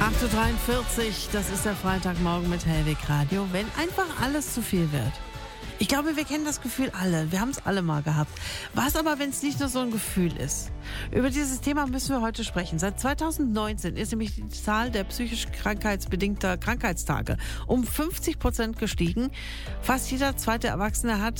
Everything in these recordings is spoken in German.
8:43 Uhr, das ist der Freitagmorgen mit Hellwig Radio. Wenn einfach alles zu viel wird. Ich glaube, wir kennen das Gefühl alle. Wir haben es alle mal gehabt. Was aber, wenn es nicht nur so ein Gefühl ist? Über dieses Thema müssen wir heute sprechen. Seit 2019 ist nämlich die Zahl der psychisch krankheitsbedingter Krankheitstage um 50% gestiegen. Fast jeder zweite Erwachsene hat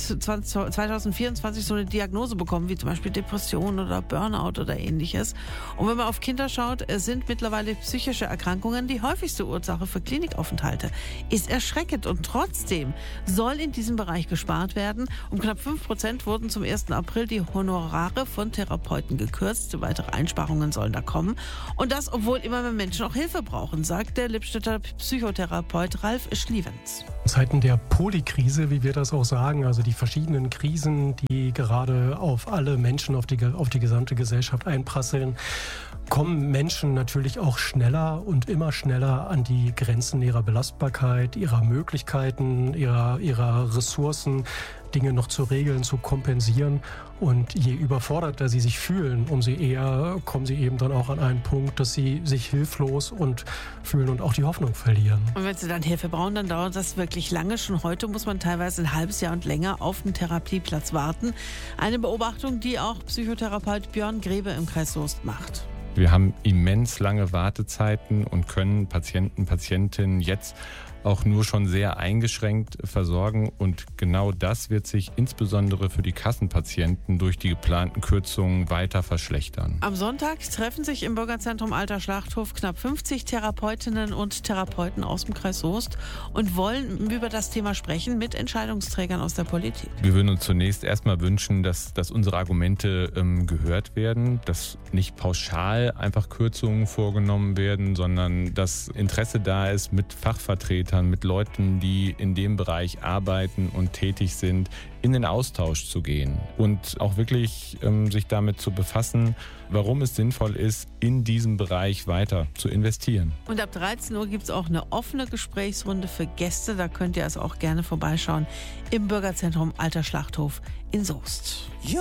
2024 so eine Diagnose bekommen, wie zum Beispiel Depression oder Burnout oder ähnliches. Und wenn man auf Kinder schaut, sind mittlerweile psychische Erkrankungen die häufigste Ursache für Klinikaufenthalte. Ist erschreckend und trotzdem soll in diesem Bereich gespart werden. Um knapp 5% wurden zum 1. April die Honorare von Therapeuten gekürzt. Weitere Einsparungen sollen da kommen. Und das, obwohl immer mehr Menschen auch Hilfe brauchen, sagt der Lippstädter Psychotherapeut Ralf Schliewens. In Zeiten der Polykrise, wie wir das auch sagen, also die verschiedenen Krisen, die gerade auf alle Menschen, auf die gesamte Gesellschaft einprasseln, kommen Menschen natürlich auch schneller und immer schneller an die Grenzen ihrer Belastbarkeit, ihrer Möglichkeiten, ihrer Ressourcen, Dinge noch zu regeln, zu kompensieren. Und je überforderter sie sich fühlen, umso eher kommen sie eben dann auch an einen Punkt, dass sie sich hilflos und fühlen und auch die Hoffnung verlieren. Und wenn sie dann Hilfe brauchen, dann dauert das wirklich lange. Schon heute muss man teilweise ein halbes Jahr und länger auf den Therapieplatz warten. Eine Beobachtung, die auch Psychotherapeut Björn Grebe im Kreis Soest macht. Wir haben immens lange Wartezeiten und können Patientinnen jetzt auch nur schon sehr eingeschränkt versorgen. Und genau das wird sich insbesondere für die Kassenpatienten durch die geplanten Kürzungen weiter verschlechtern. Am Sonntag treffen sich im Bürgerzentrum Alter Schlachthof knapp 50 Therapeutinnen und Therapeuten aus dem Kreis Soest und wollen über das Thema sprechen mit Entscheidungsträgern aus der Politik. Wir würden uns zunächst erstmal wünschen, dass unsere Argumente gehört werden, dass nicht pauschal einfach Kürzungen vorgenommen werden, sondern dass Interesse da ist, mit Fachvertretern, mit Leuten, die in dem Bereich arbeiten und tätig sind, in den Austausch zu gehen und auch wirklich sich damit zu befassen, warum es sinnvoll ist, in diesem Bereich weiter zu investieren. Und ab 13 Uhr gibt es auch eine offene Gesprächsrunde für Gäste. Da könnt ihr also auch gerne vorbeischauen im Bürgerzentrum Alter Schlachthof in Soest.